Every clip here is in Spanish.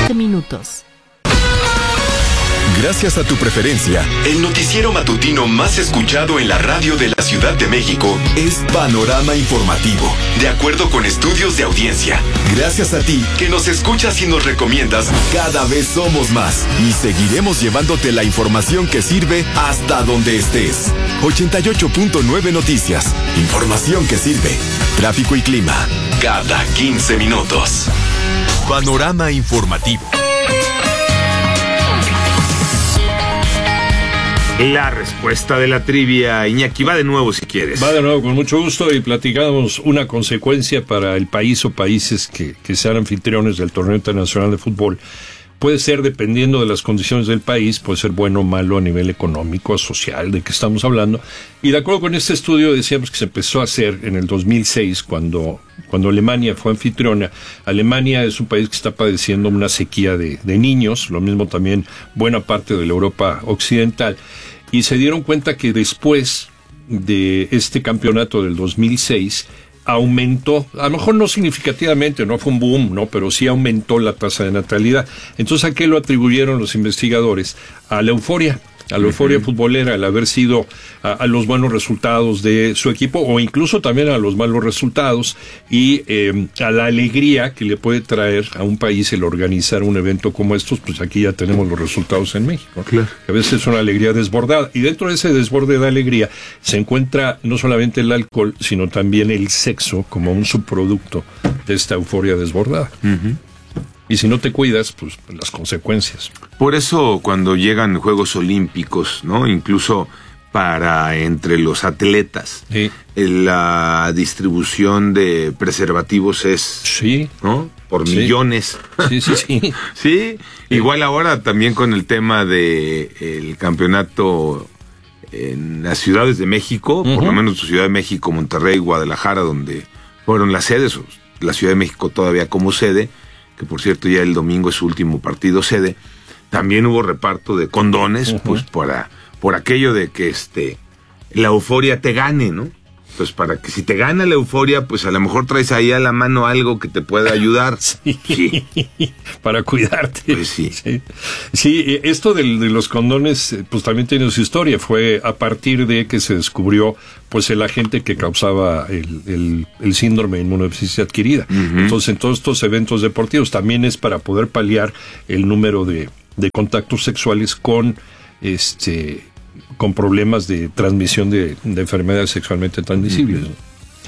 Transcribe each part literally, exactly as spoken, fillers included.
veinte minutos. Gracias a tu preferencia, el noticiero matutino más escuchado en la radio de la Ciudad de México es Panorama Informativo, de acuerdo con estudios de audiencia. Gracias a ti, que nos escuchas y nos recomiendas, cada vez somos más y seguiremos llevándote la información que sirve hasta donde estés. ochenta y ocho punto nueve Noticias, información que sirve. Tráfico y clima, cada quince minutos. Panorama Informativo. La respuesta de la trivia, Iñaki, va de nuevo si quieres. Va de nuevo, con mucho gusto, y platicamos una consecuencia para el país o países que, que sean anfitriones del torneo internacional de fútbol. Puede ser, dependiendo de las condiciones del país, puede ser bueno o malo a nivel económico, social, de qué estamos hablando. Y de acuerdo con este estudio, decíamos que se empezó a hacer en el dos mil seis, cuando, cuando Alemania fue anfitriona. Alemania es un país que está padeciendo una sequía de, de niños, lo mismo también buena parte de la Europa occidental. Y se dieron cuenta que después de este campeonato del dos mil seis, aumentó, a lo mejor no significativamente, no fue un boom, no, pero sí aumentó la tasa de natalidad. Entonces, ¿a qué lo atribuyeron los investigadores? A la euforia, a la euforia uh-huh. futbolera, al haber sido a, a los buenos resultados de su equipo, o incluso también a los malos resultados, y eh, a la alegría que le puede traer a un país el organizar un evento como estos. Pues aquí ya tenemos los resultados en México. Claro. A veces es una alegría desbordada, y dentro de ese desborde de alegría se encuentra no solamente el alcohol, sino también el sexo como un subproducto de esta euforia desbordada. Uh-huh. Y si no te cuidas, pues las consecuencias. Por eso cuando llegan Juegos Olímpicos, ¿no? Incluso para entre los atletas, sí. la distribución de preservativos es, sí. ¿no? Por sí. millones. Sí, sí, sí. sí. Igual ahora también con el tema de el campeonato en las ciudades de México, uh-huh. por lo menos Ciudad de México, Monterrey, Guadalajara, donde fueron las sedes, la Ciudad de México todavía como sede, que por cierto ya el domingo es su último partido sede. También hubo reparto de condones, uh-huh. pues para por aquello de que este la euforia te gane, ¿no? Pues para que si te gana la euforia, pues a lo mejor traes ahí a la mano algo que te pueda ayudar. Sí. sí. Para cuidarte. Pues sí. Sí, sí, esto de, de los condones, pues también tiene su historia. Fue a partir de que se descubrió, pues, el agente que causaba el, el, el síndrome de inmunodeficiencia adquirida. Uh-huh. Entonces, en todos estos eventos deportivos también es para poder paliar el número de, de contactos sexuales con este... con problemas de transmisión de, de enfermedades sexualmente transmisibles. Uh-huh.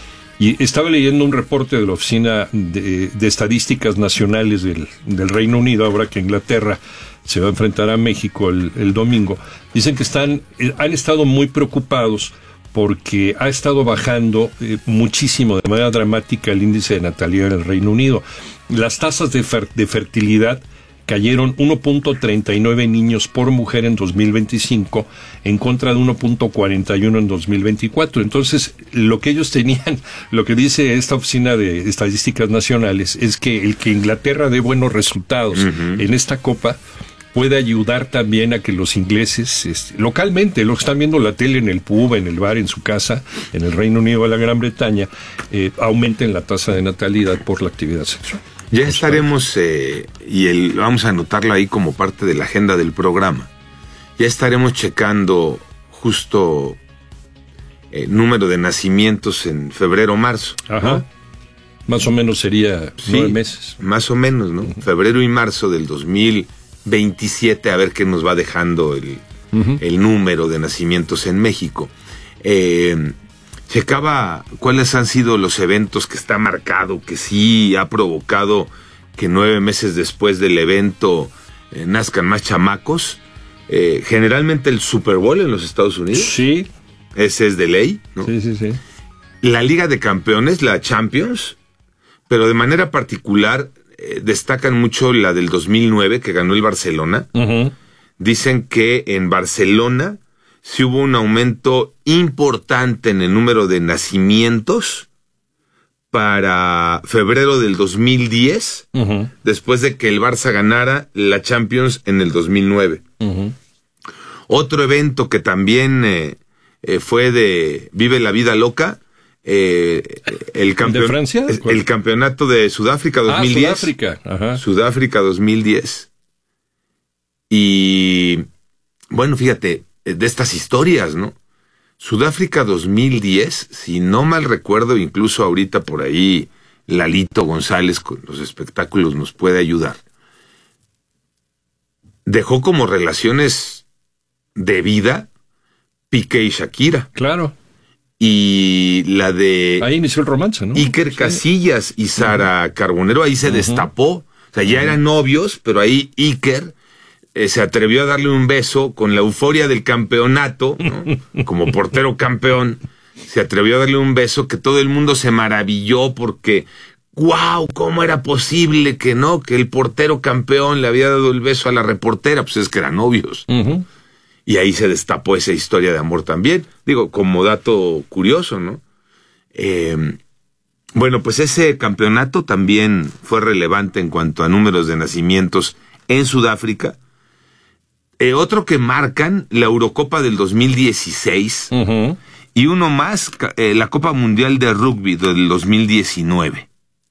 Y estaba leyendo un reporte de la Oficina de, de Estadísticas Nacionales del, del Reino Unido, ahora que Inglaterra se va a enfrentar a México el, el domingo. Dicen que están, han estado muy preocupados porque ha estado bajando eh, muchísimo, de manera dramática, el índice de natalidad en el Reino Unido. Las tasas de, fer- de fertilidad cayeron uno punto treinta y nueve niños por mujer en dos mil veinticinco en contra de uno punto cuarenta y uno en dos mil veinticuatro. Entonces, lo que ellos tenían, lo que dice esta Oficina de Estadísticas Nacionales, es que el que Inglaterra dé buenos resultados uh-huh. en esta Copa puede ayudar también a que los ingleses, este, localmente, los que están viendo la tele en el pub, en el bar, en su casa, en el Reino Unido o la Gran Bretaña, eh, aumenten la tasa de natalidad por la actividad sexual. Ya estaremos, eh, y el, vamos a anotarlo ahí como parte de la agenda del programa, ya estaremos checando justo el número de nacimientos en febrero o marzo. Ajá. ¿No? Más o menos sería sí, nueve meses. Más o menos, ¿no? Uh-huh. Febrero y marzo del dos mil veintisiete, a ver qué nos va dejando el, uh-huh. el número de nacimientos en México. Eh... Checaba cuáles han sido los eventos que está marcado, que sí ha provocado que nueve meses después del evento eh, nazcan más chamacos. Eh, generalmente el Super Bowl en los Estados Unidos. Sí. Ese es de ley, ¿no? Sí, sí, sí. La Liga de Campeones, la Champions, pero de manera particular eh, destacan mucho la del dos mil nueve que ganó el Barcelona. Uh-huh. Dicen que en Barcelona sí hubo un aumento importante en el número de nacimientos para febrero del dos mil diez, uh-huh. después de que el Barça ganara la Champions en el dos mil nueve. Uh-huh. Otro evento que también eh, eh, fue de Vive la Vida Loca, eh, el, campeon- ¿De Francia? el, el campeonato de Sudáfrica dos mil diez. Ah, Sudáfrica. Ajá. Sudáfrica dos mil diez. Y bueno, fíjate, de estas historias, ¿no? Sudáfrica dos mil diez, si no mal recuerdo, incluso ahorita por ahí Lalito González con los espectáculos nos puede ayudar. Dejó como relaciones de vida Piqué y Shakira. Claro. Y la de ahí inició el romance, ¿no? Iker Sí. Casillas y Sara uh-huh. Carbonero, ahí se uh-huh. destapó. O sea, ya uh-huh. eran novios, pero ahí Iker eh, se atrevió a darle un beso con la euforia del campeonato, ¿no? Como portero campeón. Se atrevió a darle un beso que todo el mundo se maravilló porque, wow, ¿cómo era posible que no? Que el portero campeón le había dado el beso a la reportera, pues es que eran novios. Uh-huh. Y ahí se destapó esa historia de amor también. Digo, como dato curioso, ¿no? Eh, bueno, pues ese campeonato también fue relevante en cuanto a números de nacimientos en Sudáfrica. Eh, otro que marcan, la Eurocopa del dos mil dieciséis. Uh-huh. Y uno más, eh, la Copa Mundial de Rugby del dos mil diecinueve.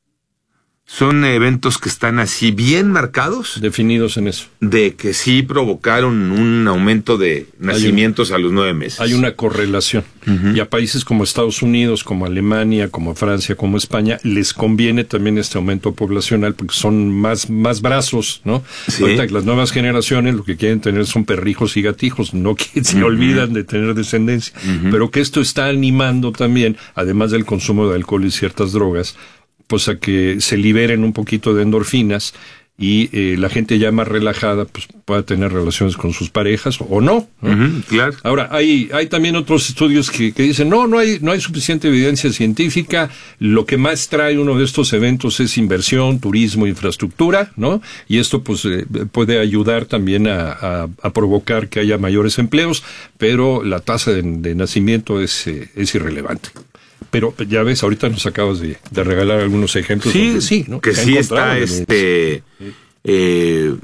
Son eventos que están así bien marcados. Definidos en eso. De que sí provocaron un aumento de nacimientos un, a los nueve meses. Hay una correlación. Uh-huh. Y a países como Estados Unidos, como Alemania, como Francia, como España, les conviene también este aumento poblacional porque son más, más brazos, ¿no? Sí. Ahorita las nuevas generaciones lo que quieren tener son perrijos y gatijos, no que se uh-huh. olvidan de tener descendencia. Uh-huh. Pero que esto está animando también, además del consumo de alcohol y ciertas drogas, pues a que se liberen un poquito de endorfinas y eh, la gente ya más relajada pues pueda tener relaciones con sus parejas o no, ¿no? Uh-huh, claro. Ahora, hay hay también otros estudios que, que dicen, no, no hay no hay suficiente evidencia científica, lo que más trae uno de estos eventos es inversión, turismo, infraestructura, ¿no? Y esto pues eh, puede ayudar también a, a, a provocar que haya mayores empleos, pero la tasa de, de nacimiento es, eh, es irrelevante. Pero ya ves, ahorita nos acabas de, de regalar algunos ejemplos. Sí, donde sí, ¿no? Que sí está este eh,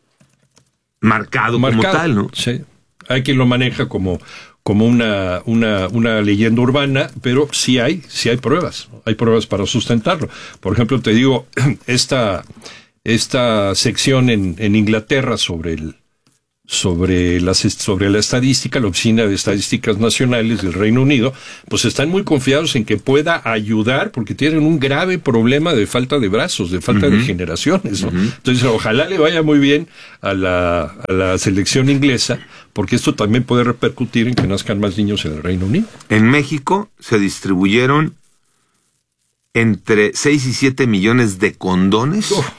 marcado, marcado como tal, ¿no? Sí. Hay quien lo maneja como, como una, una, una leyenda urbana, pero sí hay, sí hay pruebas. Hay pruebas para sustentarlo. Por ejemplo, te digo, esta, esta sección en, en Inglaterra sobre el sobre las sobre la estadística, la Oficina de Estadísticas Nacionales del Reino Unido, pues están muy confiados en que pueda ayudar porque tienen un grave problema de falta de brazos, de falta uh-huh. de generaciones, ¿no? Uh-huh. Entonces, ojalá le vaya muy bien a la, a la selección inglesa, porque esto también puede repercutir en que nazcan más niños en el Reino Unido. En México se distribuyeron entre seis y siete millones de condones. Oh.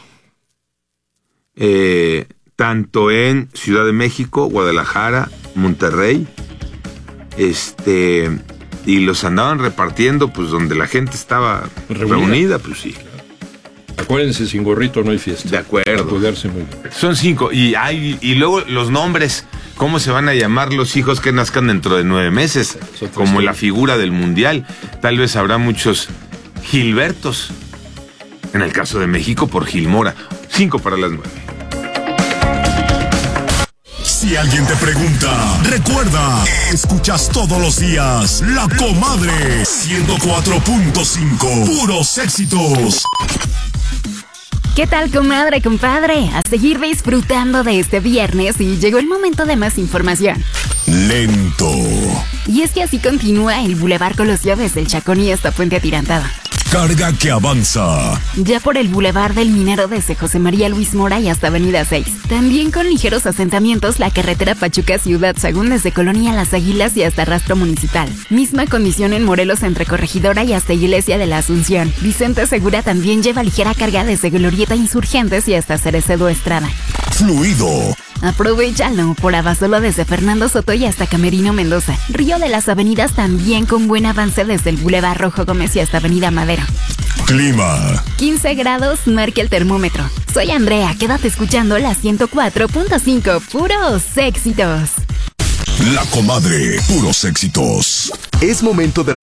Eh... tanto en Ciudad de México, Guadalajara, Monterrey, este, y los andaban repartiendo, pues, donde la gente estaba reunida, reunida pues sí. Acuérdense, sin gorrito no hay fiesta. De acuerdo. Cuidarse muy bien. Son cinco, y hay, y luego los nombres, ¿cómo se van a llamar los hijos que nazcan dentro de nueve meses? Como historia. La figura del mundial. Tal vez habrá muchos Gilbertos. En el caso de México, por Gilmora. Cinco para las nueve. Si alguien te pregunta, recuerda, escuchas todos los días La Comadre ciento cuatro punto cinco, puros éxitos. ¿Qué tal, comadre, compadre? A seguir disfrutando de este viernes y llegó el momento de más información. Lento. Y es que así continúa el Boulevard Colosio desde el Chacón y hasta Puente Atirantada. Carga que avanza. Ya por el Boulevard del Minero desde José María Luis Mora y hasta Avenida seis. También con ligeros asentamientos la carretera Pachuca Ciudad Sagún desde Colonia Las Águilas y hasta Rastro Municipal. Misma condición en Morelos entre Corregidora y hasta Iglesia de la Asunción. Vicente Segura también lleva ligera carga desde Glorieta Insurgentes y hasta Cerecedo Estrada. Fluido. Aprovechalo por Abasolo desde Fernando Soto y hasta Camerino Mendoza. Río de las Avenidas también con buen avance desde el Boulevard Rojo Gómez y hasta Avenida Madero. Clima. quince grados marca el termómetro. Soy Andrea, quédate escuchando la ciento cuatro punto cinco, puros éxitos. La Comadre, puros éxitos. Es momento de